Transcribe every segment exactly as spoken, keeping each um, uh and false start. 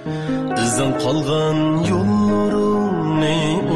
izin qolgan yo'llarimni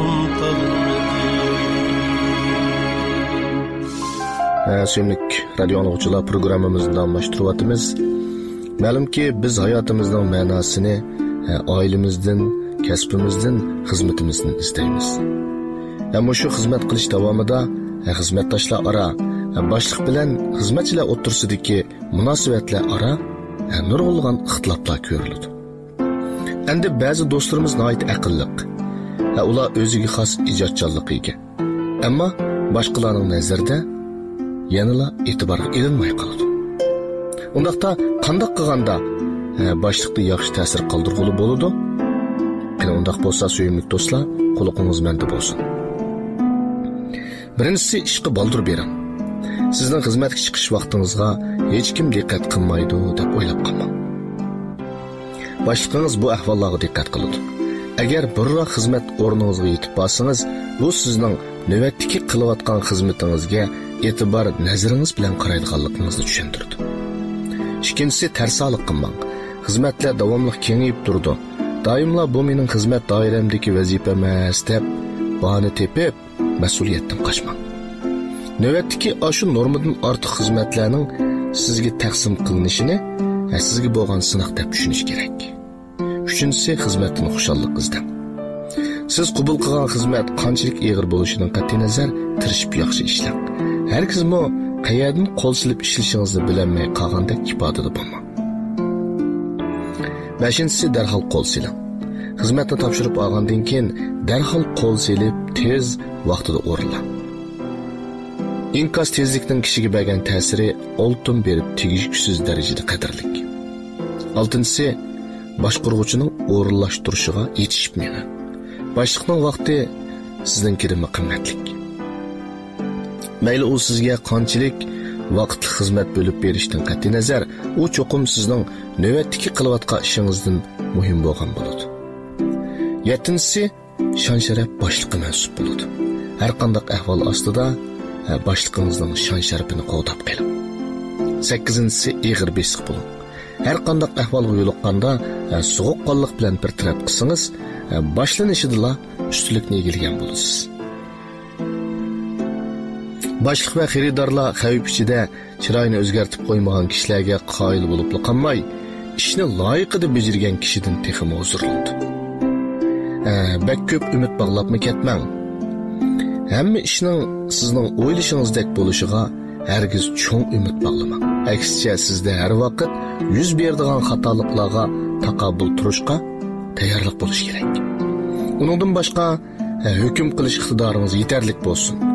unutolmadim. Suyimlik radio anglag'uchilar programmamizni almashtiryapmiz. Ma'lumki, biz hayotimizning ma'nosini oilamizdan, kasbimizdan, xizmatimizdan izlaymiz. Ammo shu xizmat qilish davomida xizmatdoshlar aro, boshliq bilan xizmatchilar o'rtasidagi munosabatlar aro nurg'ulg'an ixtiloflar ko'riladi. Endi ba'zi do'stlarimiz nihoyat aqlliq. Ular o'ziga xos ijodkorlikka ega. Ammo boshqalarning nazarida yanada e'tiborga ilinmay qoladi. Undaqda qanday qilganda boshliqda yaxshi ta'sir qoldirg'uli bo'ladi? Qani undaq bo'lsa, suyimli do'stlar, quloqingiz menda bo'lsin. Birinchisi, ishga baldur bering. Sizning xizmatga chiqish vaqtingizga hech kim diqqat qilmaydi deb o'ylab qolmang. Boshliqingiz bu ahvollarga diqqat qiladi. Agar birroq xizmat o'rningizga yetib borsangiz, bu sizning navbatdagi qilayotgan xizmatingizga e'tibor nazaringiz bilan qaraydiganligingizni tushuntirdi. Ikkinchisi, tarsalik qilmang. Xizmatlar davomli kengayib turdi. Doimlar bu mening xizmat doiramdagi vazifam emas deb bahona tepib, mas'uliyatdan qochmang. Navbatdagi ashu normadan ortiq xizmatlarning sizga taqsim qilinishini sizga bo'lgan sinoq deb tushunish kerak. Uchinchisi, xizmatdan xushallik izlang. Siz qabul qilgan xizmat qanchalik og'ir bo'lishidan qat'iy nazar tirishib yaxshi ishlang. Hargizmi qayerdan qo'l silib ishlashingizni bilmay qolgandek ifodada bo'lmang. Beshinchisi, darhol qo'l siling. Xizmatni topshirib olgandan keyin darhol qo'l silib, tez vaqtida o'rinlang. Inkas tezlikning kishiga bergan ta'siri oltin berib tegishsiz darajada qadrli. Oltinchisi, boshqaruvchining o'rinlashtirishiga yetishmaydi. Boshliqning vaqti siznikidan qimmatli. Mayli u sizga qanchalik vaqtli xizmat bo'lib berishdan qat'iy nazar, u cho'qim sizning navbatdagi qilayotgan ishingizdan muhim bo'lgan bo'ladi. Yettinchisi, shon sharaf boshliqqa mansub bo'ladi. Har qanday ahvol ostida boshliqingizning shon sharafini qo'g'dab qo'ying. sakkizinchisi, ig'ir besiq bo'ling. Har qanday ahvolga yo'liqqanda sovuqqonlik bilan bir taraf qilsangiz, boshlanishida ustunlikni egallagan bo'lasiz. Boshliq va xaridorlar xavf ichida chiroyini o'zgartib qo'ymagan kishilarga qoyil bo'lib qolmay, ishni loyiqida bajargan kishidan texmo huzurlandi. Bak ko'p umid bog'labmi ketmang. Hamma ishning sizning o'ylashingizdek bo'lishiga hargiz cho'ng umid bog'lamang. Aksicha, sizda har vaqt yuz beradigan xatoliklarga taqobil turishga tayyorlik bo'lish kerak. Uningdan boshqa hukm qilish iqtidoringiz yetarli bo'lsin.